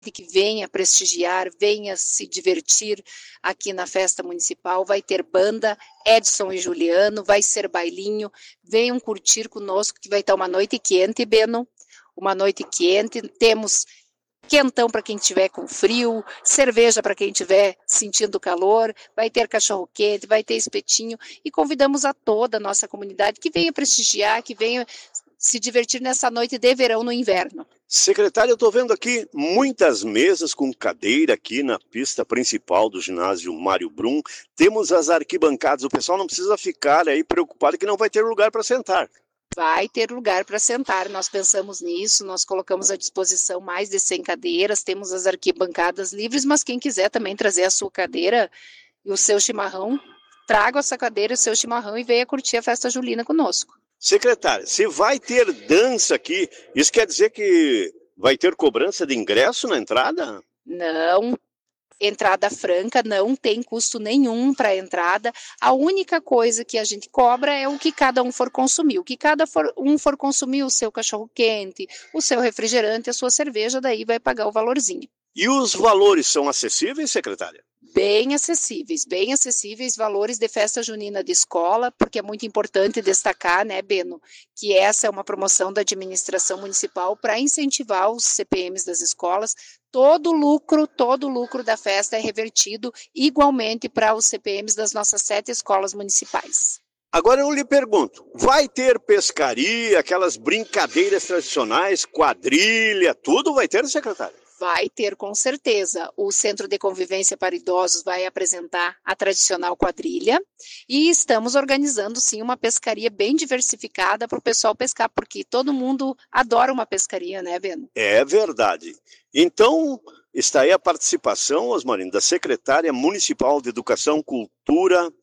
que venha prestigiar, venha se divertir aqui na festa municipal. Vai ter banda, Edson e Juliano, vai ser bailinho, venham curtir conosco que vai estar uma noite quente, Beno, uma noite quente, temos quentão para quem estiver com frio, cerveja para quem estiver sentindo calor, vai ter cachorro-quente, vai ter espetinho, e convidamos a toda a nossa comunidade que venha prestigiar, que venha se divertir nessa noite de verão no inverno. Secretária, eu estou vendo aqui muitas mesas com cadeira aqui na pista principal do ginásio Mário Brum. Temos as arquibancadas, o pessoal não precisa ficar aí preocupado que não vai ter lugar para sentar. Vai ter lugar para sentar, nós pensamos nisso, nós colocamos à disposição mais de 100 cadeiras, temos as arquibancadas livres, mas quem quiser também trazer a sua cadeira e o seu chimarrão, traga essa cadeira e o seu chimarrão e venha curtir a festa julina conosco. Secretária, se vai ter dança aqui, isso quer dizer que vai ter cobrança de ingresso na entrada? Não, entrada franca, não tem custo nenhum para a entrada. A única coisa que a gente cobra é o que cada um for consumir. O que cada um for consumir, o seu cachorro-quente, o seu refrigerante, a sua cerveja, daí vai pagar o valorzinho. E os valores são acessíveis, secretária? Bem acessíveis, valores de festa junina de escola, porque é muito importante destacar, né, Beno, que essa é uma promoção da administração municipal para incentivar os CPMs das escolas. Todo o lucro da festa é revertido igualmente para os CPMs das nossas 7 escolas municipais. Agora eu lhe pergunto, vai ter pescaria, aquelas brincadeiras tradicionais, quadrilha, tudo vai ter, secretária? Vai ter, com certeza. O Centro de Convivência para Idosos vai apresentar a tradicional quadrilha e estamos organizando, sim, uma pescaria bem diversificada para o pessoal pescar, porque todo mundo adora uma pescaria, né, Beno? É verdade. Então, está aí a participação, Osmarino, da Secretária Municipal de Educação, Cultura,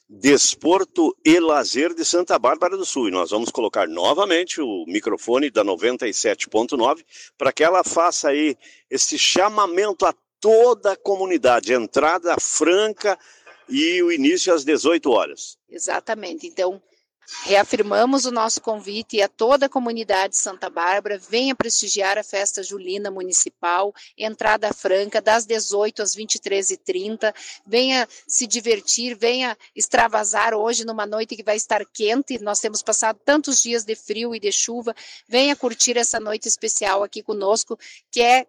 Desporto e Lazer de Santa Bárbara do Sul. E nós vamos colocar novamente o microfone da 97.9 para que ela faça aí esse chamamento a toda a comunidade, entrada franca e o início às 18 horas. Exatamente. Então, reafirmamos o nosso convite a toda a comunidade de Santa Bárbara, venha prestigiar a festa julina municipal, entrada franca, das 18 às 23h30, venha se divertir, venha extravasar hoje numa noite que vai estar quente, nós temos passado tantos dias de frio e de chuva, venha curtir essa noite especial aqui conosco, que é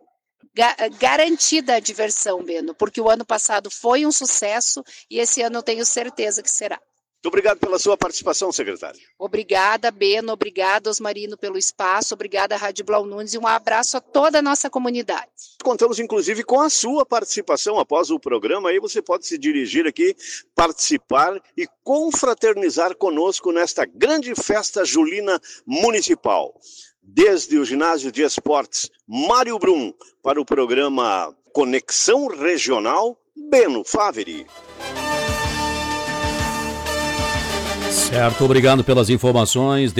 garantida a diversão, Beno, porque o ano passado foi um sucesso e esse ano eu tenho certeza que será. Muito obrigado pela sua participação, secretário. Obrigada, Beno, obrigada, Osmarino, pelo espaço, obrigada, Rádio Blau Nunes, e um abraço a toda a nossa comunidade. Contamos, inclusive, com a sua participação após o programa, aí você pode se dirigir aqui, participar e confraternizar conosco nesta grande festa julina municipal. Desde o Ginásio de Esportes Mário Brum para o programa Conexão Regional, Beno Faveri. Certo, obrigado pelas informações.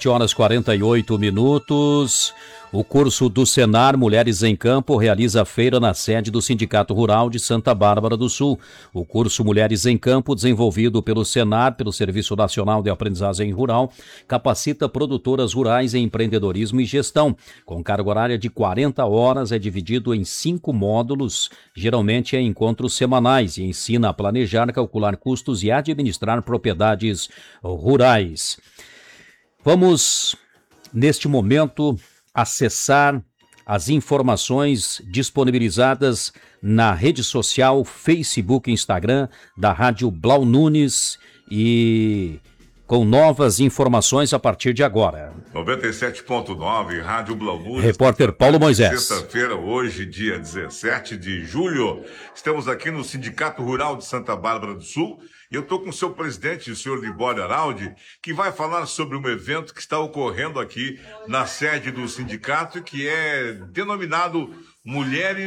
17h48. O curso do Senar Mulheres em Campo realiza a feira na sede do Sindicato Rural de Santa Bárbara do Sul. O curso Mulheres em Campo, desenvolvido pelo Senar, pelo Serviço Nacional de Aprendizagem Rural, capacita produtoras rurais em empreendedorismo e gestão. Com carga horária de 40 horas, é dividido em 5 módulos, geralmente em encontros semanais, e ensina a planejar, calcular custos e administrar propriedades rurais. Vamos, neste momento, acessar as informações disponibilizadas na rede social, Facebook e Instagram da Rádio Blau Nunes, e com novas informações a partir de agora. 97.9, Rádio Blau Nunes. Repórter Paulo Moisés. Sexta-feira, hoje, dia 17 de julho, estamos aqui no Sindicato Rural de Santa Bárbara do Sul. E eu estou com o seu presidente, o senhor Libório Araldi, que vai falar sobre um evento que está ocorrendo aqui na sede do sindicato, que é denominado Mulheres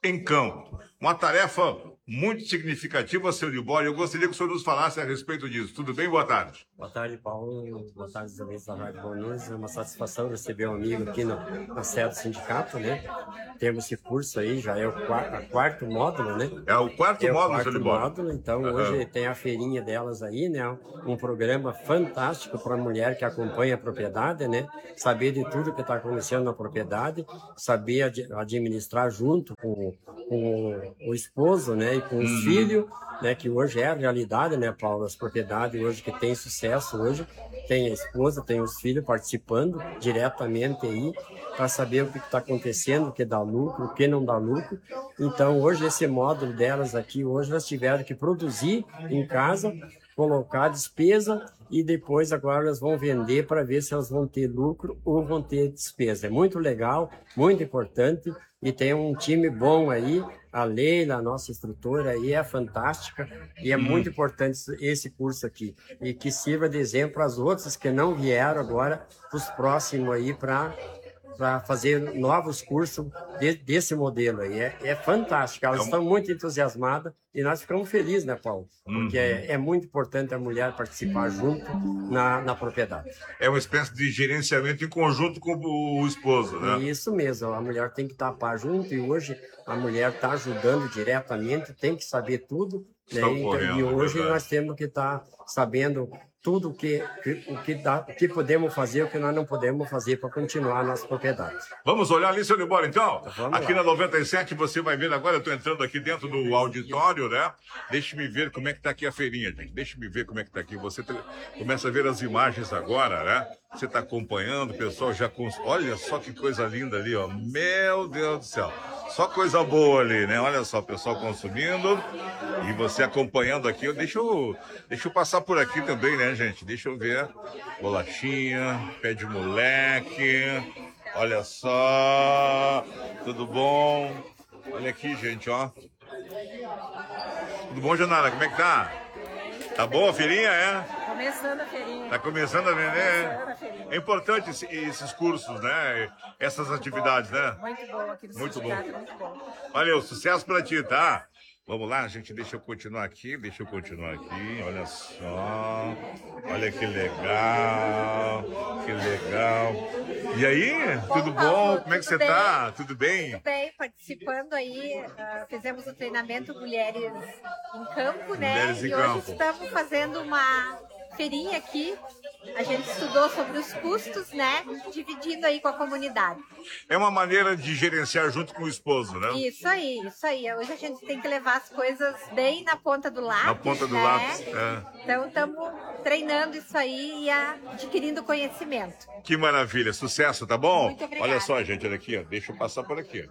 em Campo. Uma tarefa muito significativa, seu Libório. Eu gostaria que o senhor nos falasse a respeito disso. Tudo bem? Boa tarde. Boa tarde, Paulo. Boa tarde, os amigos da Rádio Bom News. É uma satisfação receber um amigo aqui na sede do sindicato, né? Temos esse curso aí, já é o quarto módulo, né? É o quarto módulo, seu Libório. Módulo, então hoje tem a feirinha delas aí, né? Um programa fantástico para a mulher que acompanha a propriedade, né? Saber de tudo que está acontecendo na propriedade, saber administrar junto com o esposo, né? E com os filhos, né? Que hoje é a realidade, né, Paulo? As propriedades hoje que tem sucesso hoje, tem a esposa, tem os filhos participando diretamente aí para saber o que está acontecendo, o que dá lucro, o que não dá lucro. Então, hoje, esse módulo delas aqui, hoje elas tiveram que produzir em casa, colocar despesa e depois agora elas vão vender para ver se elas vão ter lucro ou vão ter despesa. É muito legal, muito importante e tem um time bom aí. A Leila, a nossa instrutora aí, é fantástica e é muito importante esse curso aqui. E que sirva de exemplo às outras que não vieram agora, para os próximos aí, para fazer novos cursos desse modelo aí. É fantástico, elas estão muito entusiasmadas e nós ficamos felizes, né, Paulo? Porque é muito importante a mulher participar junto na propriedade. É uma espécie de gerenciamento em conjunto com o esposo, né? Isso mesmo, a mulher tem que estar junto e hoje a mulher está ajudando diretamente, tem que saber tudo, né? E hoje nós temos que estar sabendo tudo o que podemos fazer, o que nós não podemos fazer para continuar a nossa propriedade. Vamos olhar ali, seu Libório, então? Vamos aqui lá. Na 97 você vai ver agora, eu estou entrando aqui dentro do auditório, né? Deixe-me ver como é que está aqui a feirinha, gente. Deixe-me ver como é que está aqui. Você começa a ver as imagens agora, né? Você está acompanhando, o pessoal já... Olha só que coisa linda ali, ó. Meu Deus do céu. Só coisa boa ali, né? Olha só, o pessoal consumindo e você acompanhando aqui. Deixa eu passar por aqui também, né, gente? Deixa eu ver. Bolachinha, pé de moleque. Olha só. Tudo bom? Olha aqui, gente, ó. Tudo bom, Janara? Como é que tá? Tá boa a feirinha, é? Começando a feirinha. Tá começando a vender? É importante esses cursos, né? Essas atividades, né? Muito bom aqui no Muito sindicato, muito bom. Valeu, sucesso pra ti, tá? Vamos lá, gente, deixa eu continuar aqui, olha só, olha que legal, E aí, tudo bom? Como é que você tá? Tudo bem? Tudo bem, participando aí, fizemos o treinamento Mulheres em Campo, né? Mulheres em e Campo. hoje estamos fazendo uma feirinha aqui. A gente estudou sobre os custos, né? Dividindo aí com a comunidade. É uma maneira de gerenciar junto com o esposo, né? Isso aí. Hoje a gente tem que levar as coisas bem na ponta do lápis. Na ponta do né? lápis, Então estamos treinando isso aí e adquirindo conhecimento. Que maravilha, sucesso, tá bom? Muito obrigada. Olha só, gente, olha aqui, ó. Deixa eu passar por aqui,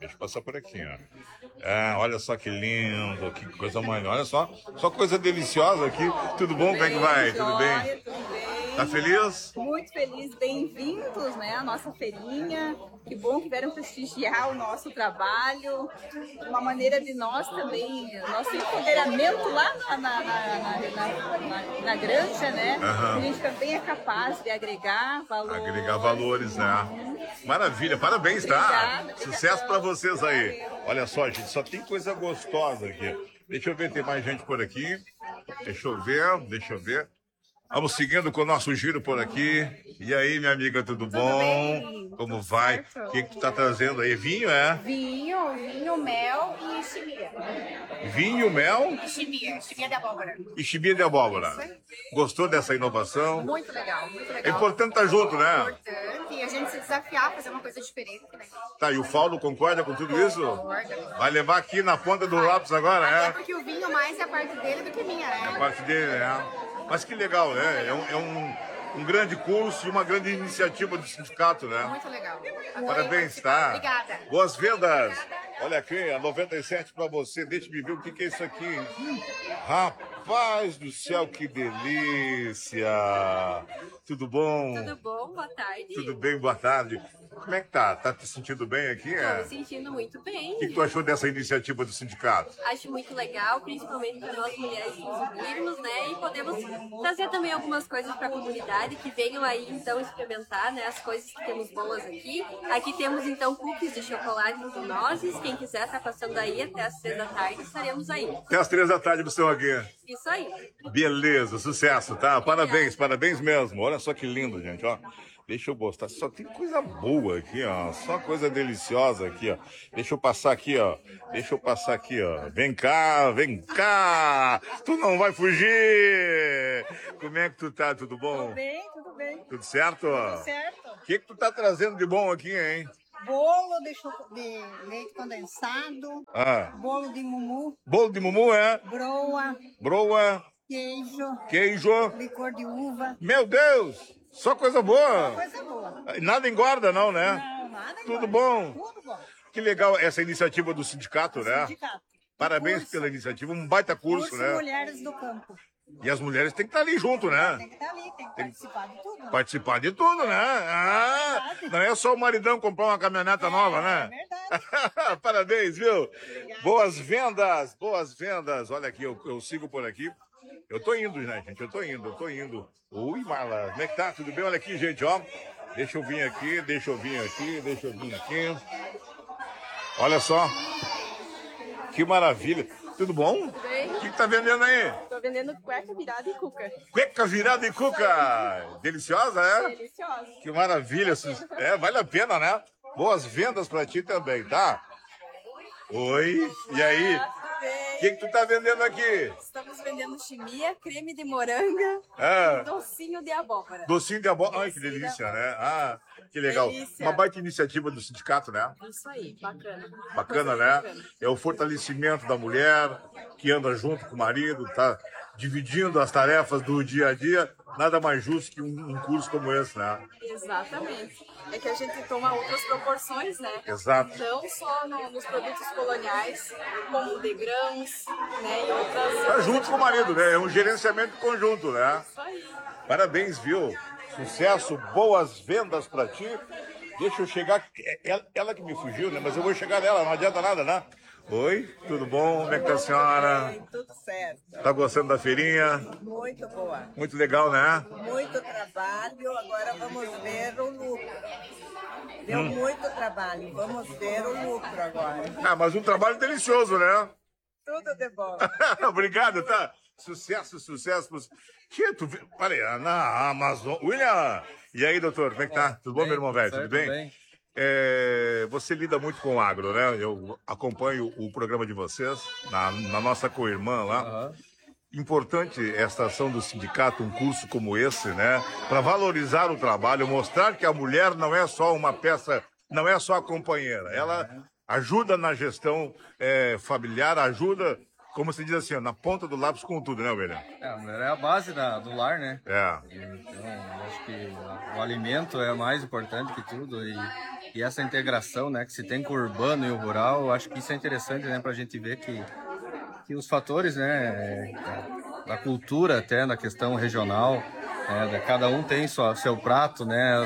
ó. Olha só que lindo, que coisa mais. Olha só coisa deliciosa aqui. Tudo bom? Como é que vai? Tudo bem? Tudo bem. Tá feliz? Muito feliz, bem-vindos, né, à nossa feirinha. Que bom que vieram prestigiar o nosso trabalho. Uma maneira de nós também, nosso empoderamento lá na granja, né? A gente também é capaz de agregar valor. Agregar valores, né? Maravilha, parabéns, tá? Obrigada. Sucesso pra vocês aí. Olha só, gente, só tem coisa gostosa aqui. Deixa eu ver, tem mais gente por aqui. Deixa eu ver. Vamos seguindo com o nosso giro por aqui. E aí, minha amiga, tudo bom? Bem? Como vai? O que tu tá trazendo aí? Vinho, é? Vinho, mel e chimia. Vinho, mel Chimia de abóbora. e chimia de abóbora. Gostou dessa inovação? Muito legal, muito É legal. importante estar junto, né? Importante. E a gente se desafiar a fazer uma coisa diferente, né? Tá, e o Paulo concorda com tudo isso? Concorda. Vai levar aqui na ponta do lápis agora, Até é? porque o vinho mais é a parte dele do que minha, A né? parte dele, né? Mas que legal, né? É um grande curso e uma grande iniciativa do sindicato, né? Muito legal. Parabéns, tá? Obrigada. Boas vendas. Olha aqui, a 97 para você. Deixa-me ver o que é isso aqui. Rapaz do céu, que delícia. Tudo bom? Tudo bom? Boa tarde. Tudo bem, boa tarde. Como é que tá? Tá te sentindo bem aqui? Estou me sentindo muito bem. O que tu achou dessa iniciativa do sindicato? Acho muito legal, principalmente para nós mulheres nos unirmos, né? E podemos trazer também algumas coisas para a comunidade que venham aí, então, experimentar, né? As coisas que temos boas aqui. Aqui temos, então, cookies de chocolate com nozes. Quem quiser tá passando aí até as 3 da tarde, estaremos aí. Até as 3 da tarde vocês estão aqui. Isso aí. Beleza, sucesso, tá? Parabéns, parabéns mesmo. Olha só que lindo, gente, ó. Deixa eu mostrar, só tem coisa boa aqui, ó. Só coisa deliciosa aqui, ó. Deixa eu passar aqui, ó. Vem cá, vem cá. Tu não vai fugir. Como é que tu tá? Tudo bom? Tudo bem, tudo bem. Tudo certo? Tudo certo. O que tu tá trazendo de bom aqui, hein? Bolo de leite condensado. Bolo de mumu. Bolo de mumu, é? Broa. Queijo. Licor de uva. Meu Deus! Só coisa boa. Coisa boa. Nada engorda, não, né? Não, nada engorda. Tudo bom? Tudo bom. Que legal essa iniciativa do sindicato, né? Sindicato. Parabéns pela iniciativa, um baita curso, né? Mulheres do Campo. E as mulheres têm que estar ali junto, né? Tem que estar ali, tem que participar de tudo. Né? Participar de tudo, né? Não é só o maridão comprar uma caminhoneta nova, né? É verdade. Parabéns, viu? Obrigada. Boas vendas. Olha aqui, eu sigo por aqui. Eu tô indo, né, gente? Eu tô indo. Ui, Marla, como é que tá? Tudo bem? Olha aqui, gente, ó. Deixa eu vir aqui. Olha só. Que maravilha. Tudo bom? Tudo bem. O que tá vendendo aí? Tô vendendo cueca virada e cuca. Cueca virada e cuca. Deliciosa, é? Deliciosa. Que maravilha. É, vale a pena, né? Boas vendas pra ti também, tá? Oi, e aí? O que tu tá vendendo aqui? Estamos vendendo chimia, creme de moranga e docinho de abóbora. Docinho de abóbora. Ai, que delícia, né? Que legal. Delícia. Uma baita iniciativa do sindicato, né? Isso aí, bacana. Bacana, né? É o fortalecimento da mulher que anda junto com o marido, tá dividindo as tarefas do dia a dia. Nada mais justo que um curso como esse, né? Exatamente. É que a gente toma outras proporções, né? Exato. Não só nos produtos coloniais, como de grãos, né? E outras... Tá junto com o marido, né? É um gerenciamento conjunto, né? Isso aí. Parabéns, viu? Sucesso, boas vendas pra ti. Deixa eu chegar. Ela que me fugiu, né? Mas eu vou chegar nela, não adianta nada, né? Oi, tudo bom? Como é que tá a senhora? Tudo certo. Tá gostando da feirinha? Muito boa. Muito legal, né? Muito trabalho, agora vamos ver o lucro. Deu muito trabalho, vamos ver o lucro agora. Mas um trabalho delicioso, né? Tudo de bom. Obrigado, tá? Sucesso. Tia, olha, na Amazon. William! E aí, doutor, como é que tá? Tudo bom, meu irmão velho? Tudo bem? Você lida muito com o agro, né? Eu acompanho o programa de vocês, na nossa co-irmã lá. Importante esta ação do sindicato, um curso como esse, né? Para valorizar o trabalho, mostrar que a mulher não é só uma peça, não é só a companheira. Ela ajuda na gestão familiar, ajuda, como se diz assim, na ponta do lápis com tudo, né, William? A mulher é a base do lar, né? Então, acho que o alimento é mais importante que tudo e essa integração, né, que se tem com o urbano e o rural, acho que isso é interessante, né, para a gente ver que os fatores, né, da cultura até na questão regional, cada um tem seu prato, né,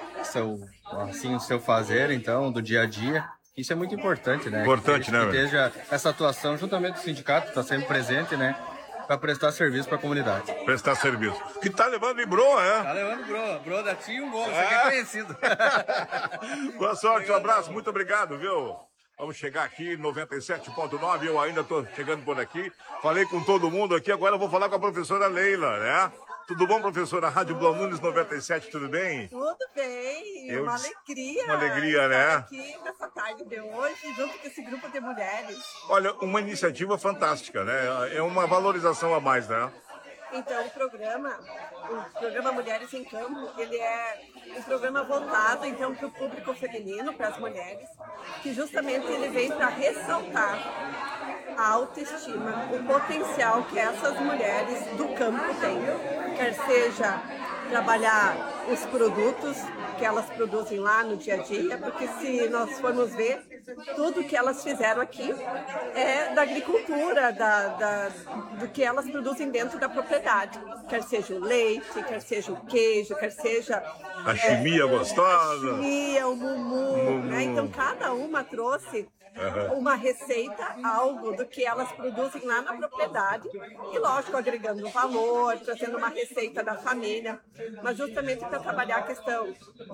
o seu fazer, então, do dia a dia. Isso é muito importante, né? Importante, né? Que esteja essa atuação, juntamente com o sindicato, está sempre presente, né? Para prestar serviço para a comunidade. Prestar serviço. Que tá levando de broa, né? Tá levando broa. Broa da tia e um bolo. Isso aqui é conhecido. Boa sorte, um abraço. Muito obrigado, viu? Vamos chegar aqui, 97.9. Eu ainda tô chegando por aqui. Falei com todo mundo aqui. Agora eu vou falar com a professora Leila, né? Tudo bom, professora? Rádio Blau Nunes 97, tudo bem? Tudo bem, uma alegria. Uma alegria, né? Estar aqui nessa tarde de hoje, junto com esse grupo de mulheres. Olha, uma iniciativa fantástica, né? É uma valorização a mais, né? Então, o programa Mulheres em Campo, ele é um programa voltado, então, para o público feminino, para as mulheres, que justamente ele vem para ressaltar a autoestima, o potencial que essas mulheres do campo têm, quer seja trabalhar os produtos que elas produzem lá no dia a dia, porque se nós formos ver, tudo que elas fizeram aqui é da agricultura, do que elas produzem dentro da propriedade. Quer seja o leite, quer seja o queijo, quer seja... A chimia gostosa. A chimia, o mumu, né? Então, cada uma trouxe uma receita, algo do que elas produzem lá na propriedade e, lógico, agregando valor, trazendo uma receita da família, mas justamente para trabalhar a questão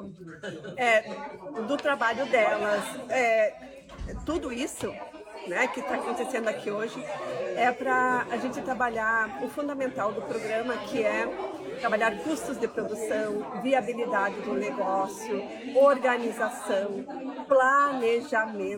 do trabalho delas. Tudo isso, né, que está acontecendo aqui hoje é para a gente trabalhar o fundamental do programa, que é trabalhar custos de produção, viabilidade do negócio, organização, planejamento.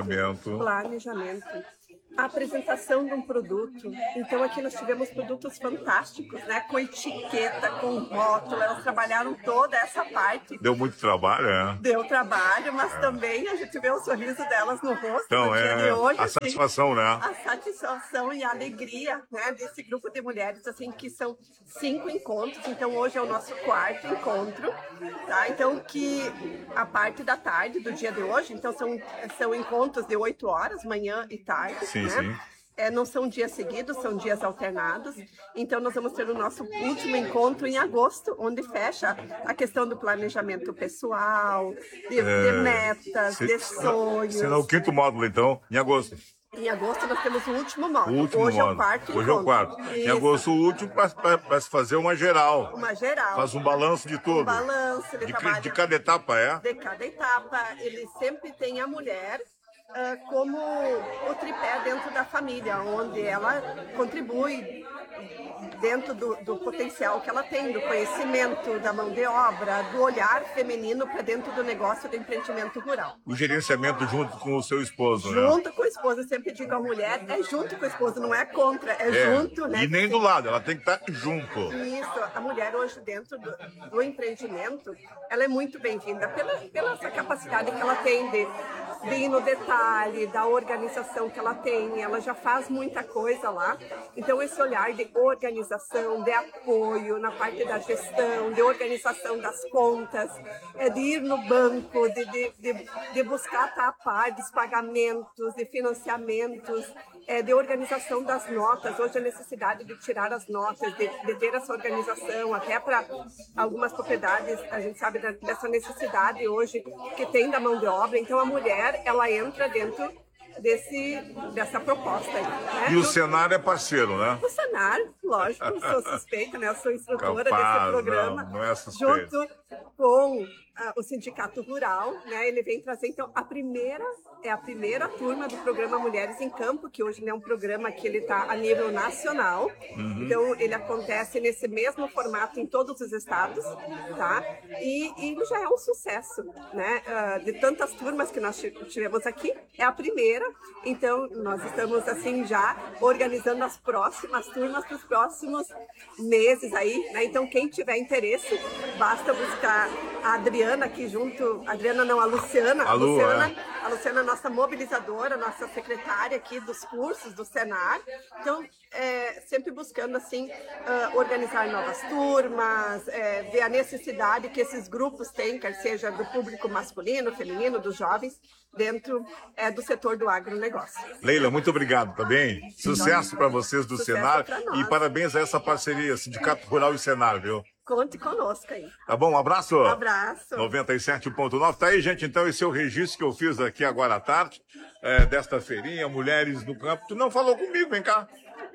A apresentação de um produto. Então aqui nós tivemos produtos fantásticos, né? Com etiqueta, com rótulo, elas trabalharam toda essa parte. Deu muito trabalho, né? Deu trabalho, mas também a gente vê o sorriso delas no rosto então, no dia de hoje. A satisfação, né? A satisfação e a alegria, né, desse grupo de mulheres, assim, que são 5 encontros. Então hoje é o nosso 4º encontro, tá? Então que a parte da tarde do dia de hoje, então são encontros de 8 horas, manhã e tarde. Sim, né? sim. Não são dias seguidos, são dias alternados. Então, nós vamos ter o nosso último encontro em agosto, onde fecha a questão do planejamento pessoal, de metas, de sonhos. Será o 5º módulo, então, em agosto. Em agosto, nós temos o último módulo. Hoje é o 4º Hoje é o 4º. Em agosto, o último, para se fazer uma geral. Uma geral. Faz um balanço de tudo. Um balanço de trabalho. De cada etapa, De cada etapa. Ele sempre tem a mulher como o tripé dentro da família, onde ela contribui dentro do potencial que ela tem, do conhecimento, da mão de obra, do olhar feminino para dentro do negócio do empreendimento rural. O gerenciamento junto com o seu esposo, né? Junto com o esposo, eu sempre digo à mulher, junto com o esposo, não é contra, junto, né? E nem do lado, ela tem que estar junto. Isso, a mulher hoje dentro do empreendimento, ela é muito bem-vinda pela essa capacidade que ela tem de ir no detalhe, da organização que ela tem, ela já faz muita coisa lá. Então esse olhar de organização, de apoio na parte da gestão, de organização das contas, de ir no banco, de buscar estar a par dos pagamentos, de financiamentos, de organização das notas. Hoje a necessidade de tirar as notas, de ter essa organização, até para algumas propriedades, a gente sabe dessa necessidade hoje que tem da mão de obra. Então a mulher, ela entra dentro dessa proposta aí, né? E o Senar é parceiro, né? O Senar, lógico, sou suspeita, né? Eu sou instrutora desse programa. Não é suspeita. Junto com o Sindicato Rural, né? Ele vem trazer, então, a primeira turma do programa Mulheres em Campo, que hoje é um programa que ele está a nível nacional. Então, ele acontece nesse mesmo formato em todos os estados, tá? E já é um sucesso, né? De tantas turmas que nós tivemos aqui, é a primeira. Então, nós estamos, assim, já organizando as próximas turmas para os próximos meses aí, né? Então, quem tiver interesse, basta buscar a Adriana aqui junto, a Luciana. A Luciana, nossa mobilizadora, nossa secretária aqui dos cursos do Senar. Então, sempre buscando, assim, organizar novas turmas, ver a necessidade que esses grupos têm, quer seja do público masculino, feminino, dos jovens, dentro do setor do agronegócio. Leila, muito obrigado, tá bem? Sucesso para vocês do Senar e parabéns a essa parceria, Sindicato Rural e Senar, viu? Conte conosco aí. Tá bom, um abraço. Um abraço. 97.9. Tá aí, gente, então, esse é o registro que eu fiz aqui agora à tarde, desta feirinha, Mulheres no Campo. Tu não falou comigo, vem cá.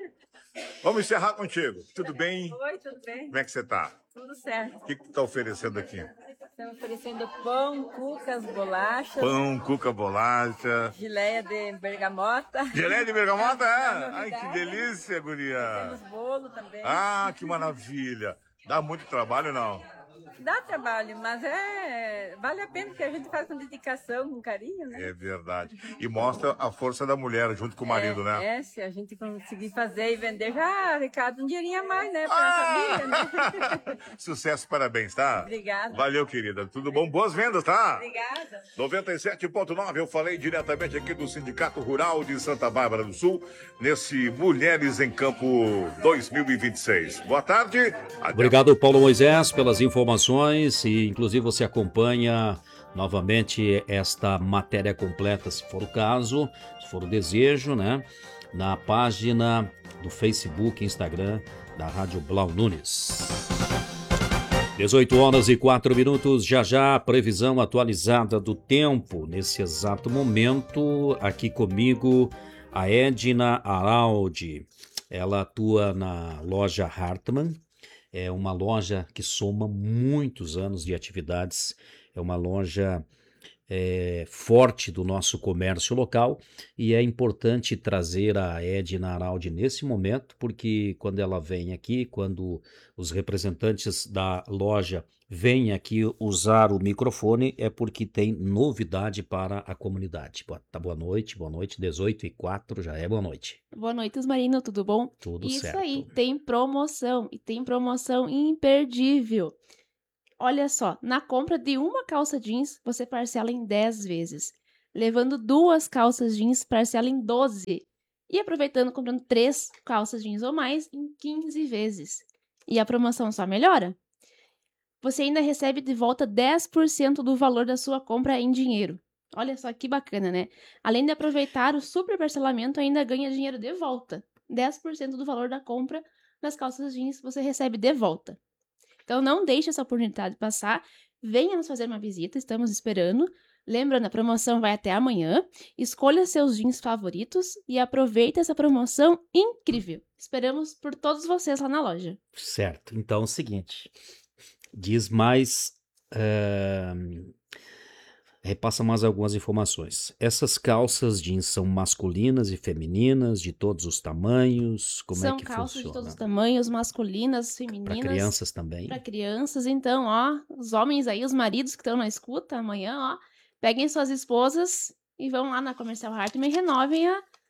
Vamos encerrar contigo. Tudo bem? Oi, tudo bem? Como é que você tá? Tudo certo. O que tu tá oferecendo aqui? Estamos oferecendo pão, cucas, bolachas. Pão, cuca, bolacha. Geléia de bergamota. Geléia de bergamota? Ai, que delícia, guria. Temos bolo também. Ah, que maravilha. Dá muito trabalho, não? Dá trabalho, mas vale a pena, porque a gente faz com dedicação, com carinho, né? É verdade. E mostra a força da mulher junto com o marido, né? Se a gente conseguir fazer e vender, já arrecada um dinheirinho a mais, né? Pra família, né? Sucesso, parabéns, tá? Obrigada. Valeu, querida. Tudo bom? Boas vendas, tá? Obrigada. 97.9, eu falei diretamente aqui do Sindicato Rural de Santa Bárbara do Sul, nesse Mulheres em Campo 2026. Boa tarde. Obrigado, Paulo Moisés, pelas informações e, inclusive, você acompanha novamente esta matéria completa, se for o caso, se for o desejo, né? Na página do Facebook e Instagram da Rádio Blau Nunes. 18h04, já, previsão atualizada do tempo. Nesse exato momento, aqui comigo, a Edna Araldi. Ela atua na loja Hartmann. É uma loja que soma muitos anos de atividades. É uma loja forte do nosso comércio local, e é importante trazer a Edna Araldi nesse momento, porque quando ela vem aqui, quando os representantes da loja vêm aqui usar o microfone, é porque tem novidade para a comunidade. Boa noite, 18h04, já é boa noite. Boa noite, Osmarino, tudo bom? Tudo Isso certo. Aí, tem promoção, e tem promoção imperdível. Olha só, na compra de uma calça jeans, você parcela em 10 vezes. Levando 2 calças jeans, parcela em 12. E aproveitando, comprando 3 calças jeans ou mais, em 15 vezes. E a promoção só melhora. Você ainda recebe de volta 10% do valor da sua compra em dinheiro. Olha só que bacana, né? Além de aproveitar o super parcelamento, ainda ganha dinheiro de volta. 10% do valor da compra das calças jeans você recebe de volta. Então, não deixe essa oportunidade passar. Venha nos fazer uma visita, estamos esperando. Lembrando, a promoção vai até amanhã. Escolha seus jeans favoritos e aproveite essa promoção incrível. Esperamos por todos vocês lá na loja. Certo. Então, é o seguinte. Diz mais... repassa mais algumas informações. Essas calças jeans são masculinas e femininas, de todos os tamanhos? Como são é que funciona? São calças de todos os tamanhos, masculinas, femininas. Para crianças também? Para crianças. Então, ó, os homens aí, os maridos que estão na escuta amanhã, ó, peguem suas esposas e vão lá na Comercial Hartmann e renovem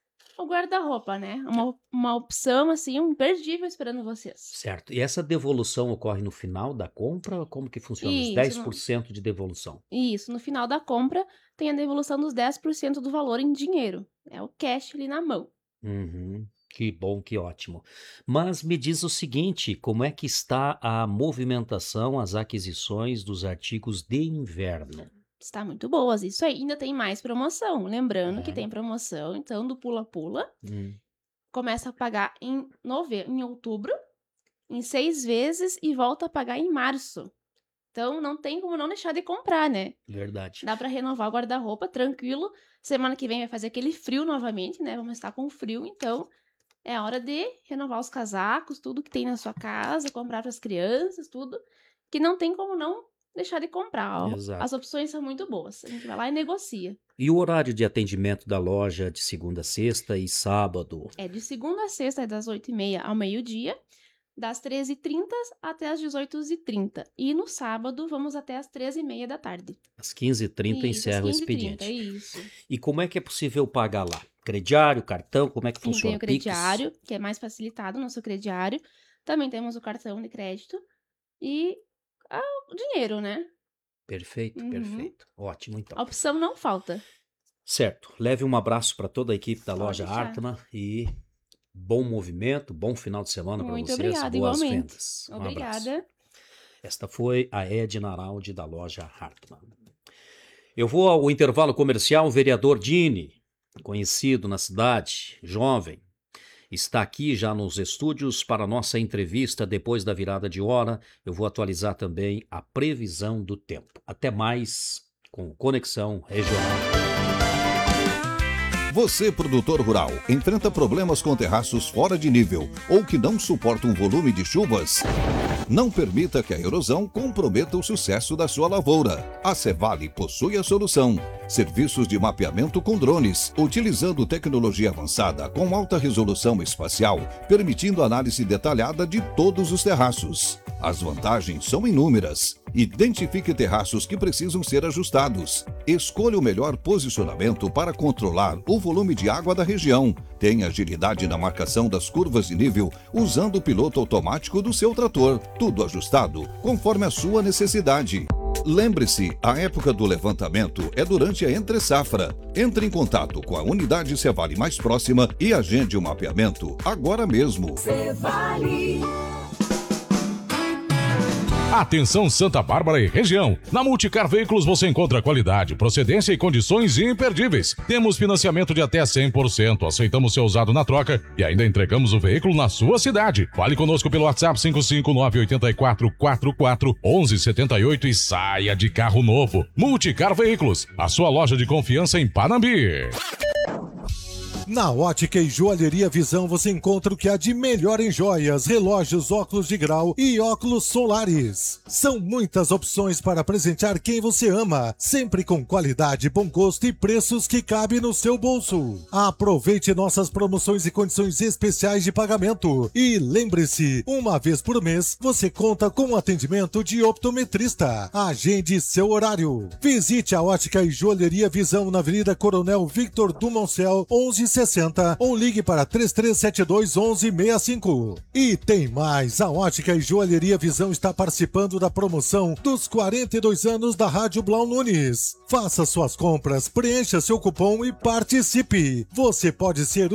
o guarda-roupa, né? Uma opção, assim, imperdível esperando vocês. Certo. E essa devolução ocorre no final da compra? Como que funciona? Os 10% de devolução? Isso. No final da compra, tem a devolução dos 10% do valor em dinheiro. É o cash ali na mão. Uhum. Que bom, que ótimo. Mas me diz o seguinte, como é que está a movimentação, as aquisições dos artigos de inverno? Está muito boas, isso aí. Ainda tem mais promoção. Lembrando que tem promoção, então, do pula-pula. Começa a pagar em outubro, em 6 vezes, e volta a pagar em março. Então, não tem como não deixar de comprar, né? Verdade. Dá para renovar o guarda-roupa, tranquilo. Semana que vem vai fazer aquele frio novamente, né? Vamos estar com frio, então é hora de renovar os casacos, tudo que tem na sua casa, comprar para as crianças, tudo. Que não tem como não deixar de comprar. Exato. As opções são muito boas. A gente vai lá e negocia. E o horário de atendimento da loja de segunda a sexta e sábado? É de segunda a sexta, é das 8h30 ao meio-dia, das 13h30 até as 18h30. E no sábado, vamos até as 13h30 da tarde. Às 15h30 encerra o expediente. Isso. E como é que é possível pagar lá? Crediário, cartão, como é que funciona? Tem o crediário, que é mais facilitado, o nosso crediário. Também temos o cartão de crédito e o dinheiro, né? Perfeito, perfeito. Ótimo, então. A opção não falta. Certo. Leve um abraço para toda a equipe da loja deixar. Hartmann e bom movimento, bom final de semana para vocês. Muito obrigada, boas igualmente. vendas. Obrigada. Abraço. Esta foi a Edna Araldi da loja Hartmann. Eu vou ao intervalo comercial. O vereador Dini, conhecido na cidade, jovem, está aqui já nos estúdios para a nossa entrevista depois da virada de hora. Eu vou atualizar também a previsão do tempo. Até mais com Conexão Regional. Você, produtor rural, enfrenta problemas com terraços fora de nível ou que não suportam um volume de chuvas? Não permita que a erosão comprometa o sucesso da sua lavoura. A Cevale possui a solução. Serviços de mapeamento com drones, utilizando tecnologia avançada com alta resolução espacial, permitindo análise detalhada de todos os terraços. As vantagens são inúmeras. Identifique terraços que precisam ser ajustados. Escolha o melhor posicionamento para controlar o volume de água da região. Tenha agilidade na marcação das curvas de nível usando o piloto automático do seu trator. Tudo ajustado conforme a sua necessidade. Lembre-se, a época do levantamento é durante a entre-safra. Entre em contato com a unidade Cevale mais próxima e agende o mapeamento agora mesmo. Cevale. Atenção Santa Bárbara e região. Na Multicar Veículos você encontra qualidade, procedência e condições imperdíveis. Temos financiamento de até 100%. Aceitamos seu usado na troca e ainda entregamos o veículo na sua cidade. Fale conosco pelo WhatsApp 55984441178 e saia de carro novo. Multicar Veículos, a sua loja de confiança em Panambi. Na Ótica e Joalheria Visão você encontra o que há de melhor em joias, relógios, óculos de grau e óculos solares. São muitas opções para presentear quem você ama, sempre com qualidade, bom gosto e preços que cabem no seu bolso. Aproveite nossas promoções e condições especiais de pagamento. E lembre-se, uma vez por mês você conta com um atendimento de optometrista. Agende seu horário. Visite a Ótica e Joalheria Visão na Avenida Coronel Victor Dumoncel, 1160 ou ligue para 3372-1165. E tem mais, a Ótica e Joalheria Visão está participando da promoção dos 42 anos da Rádio Blau Nunes. Faça suas compras, preencha seu cupom e participe. Você pode ser